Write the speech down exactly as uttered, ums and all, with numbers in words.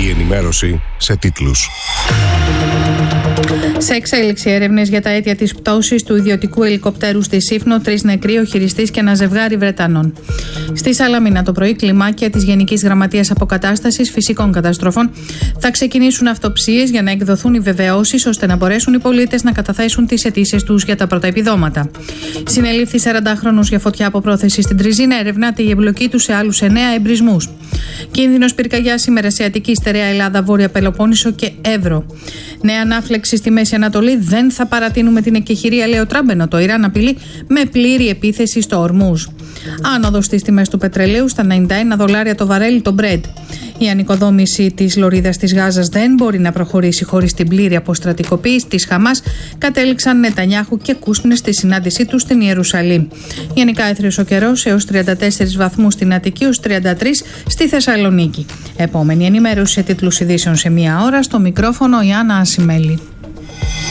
Η ενημέρωση σε τίτλους. Σε εξέλιξη έρευνες για τα αίτια της πτώσης του ιδιωτικού ελικοπτέρου στη Σύφνο, τρεις νεκροί, ο χειριστής και ένα ζευγάρι Βρετανών. Στη Σαλαμίνα το πρωί, κλιμάκια της Γενικής Γραμματείας Αποκατάστασης Φυσικών Καταστροφών θα ξεκινήσουν αυτοψίες για να εκδοθούν οι βεβαιώσεις ώστε να μπορέσουν οι πολίτες να καταθέσουν τις αιτήσεις τους για τα πρώτα επιδόματα. Συνελήφθη σαραντάχρονος για φωτιά από πρόθεση στην Τριζίνα, ερευνάται η εμπλοκή του σε άλλους εννέα εμπρισμούς. Κίνδυνος πυρκαγιάς σήμερα σε Αττική, Στερεά Ελλάδα, Βόρεια Πελοπόννησο και Εύρο. Νέα ανάφλεξη στη Μέση Ανατολή, δεν θα παρατείνουμε την εκεχηρία, λέει ο Τραμπ, ενώ το Ιράν απειλεί με πλήρη επίθεση στο Ορμούζ. Άνοδος στις τιμές του πετρελαίου στα ενενήντα ένα δολάρια το βαρέλι το Brent. Η ανοικοδόμηση της λωρίδας της Γάζας δεν μπορεί να προχωρήσει χωρίς την πλήρη αποστρατικοποίηση της Χαμάς, κατέληξαν Νετανιάχου και Κούσνερ στη συνάντησή τους στην Ιερουσαλήμ. Γενικά έθριος ο καιρός, έως τριάντα τέσσερις βαθμούς στην Αττική, έως τριάντα τρεις στη Θεσσαλονίκη. Επόμενη ενημέρωση σε τίτλους ειδήσεων σε μία ώρα, στο μικρόφωνο η Άννα Ασημέλη.